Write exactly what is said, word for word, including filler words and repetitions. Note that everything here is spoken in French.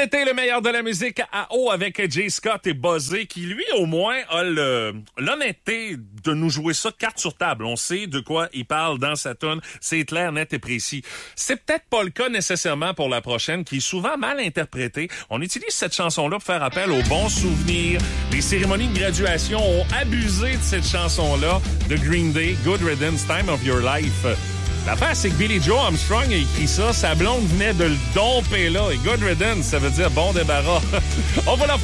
l'été, le meilleur de la musique à eau avec Jay Scott et Buzzé, qui lui, au moins, a le, l'honnêteté de nous jouer ça carte sur table. On sait de quoi il parle dans sa tune. C'est clair, net et précis. C'est peut-être pas le cas nécessairement pour la prochaine, qui est souvent mal interprétée. On utilise cette chanson-là pour faire appel aux bons souvenirs. Les cérémonies de graduation ont abusé de cette chanson-là de Green Day, Good Riddance, Time of Your Life. L'affaire, c'est que Billy Joe Armstrong a écrit ça. Sa blonde venait de le domper là. Et Good Riddance, ça veut dire bon débarras. On va la